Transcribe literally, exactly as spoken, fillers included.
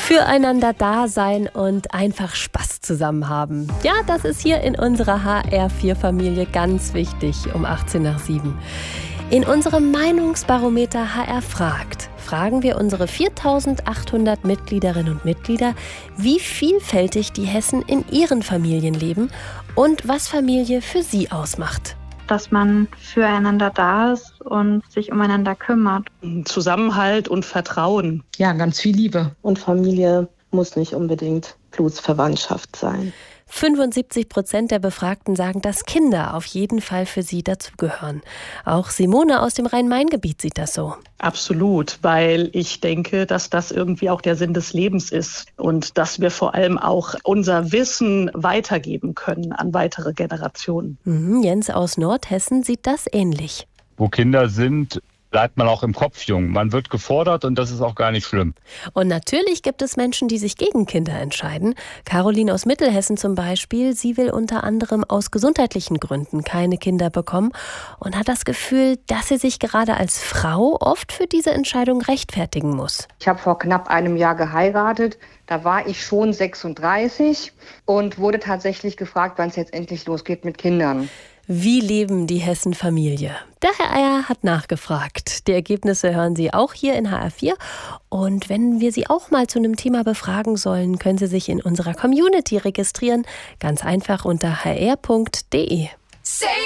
Füreinander da sein und einfach Spaß zusammen haben. Ja, das ist hier in unserer H R vier Familie ganz wichtig um achtzehn nach sieben. In unserem Meinungsbarometer H R fragt, fragen wir unsere viertausendachthundert Mitgliederinnen und Mitglieder, wie vielfältig die Hessen in ihren Familien leben und was Familie für sie ausmacht. Dass man füreinander da ist und sich umeinander kümmert. Zusammenhalt und Vertrauen. Ja, ganz viel Liebe. Und Familie muss nicht unbedingt Blutsverwandtschaft sein. fünfundsiebzig Prozent der Befragten sagen, dass Kinder auf jeden Fall für sie dazugehören. Auch Simone aus dem Rhein-Main-Gebiet sieht das so. Absolut, weil ich denke, dass das irgendwie auch der Sinn des Lebens ist und dass wir vor allem auch unser Wissen weitergeben können an weitere Generationen. Mhm, Jens aus Nordhessen sieht das ähnlich. Wo Kinder sind, bleibt man auch im Kopf jung. Man wird gefordert und das ist auch gar nicht schlimm. Und natürlich gibt es Menschen, die sich gegen Kinder entscheiden. Caroline aus Mittelhessen zum Beispiel, sie will unter anderem aus gesundheitlichen Gründen keine Kinder bekommen und hat das Gefühl, dass sie sich gerade als Frau oft für diese Entscheidung rechtfertigen muss. Ich habe vor knapp einem Jahr geheiratet. Da war ich schon sechsunddreißig und wurde tatsächlich gefragt, wann es jetzt endlich losgeht mit Kindern. Wie leben die Hessen-Familie? Der Herr Eier hat nachgefragt. Die Ergebnisse hören Sie auch hier in H R vier. Und wenn wir Sie auch mal zu einem Thema befragen sollen, können Sie sich in unserer Community registrieren. Ganz einfach unter h r punkt d e.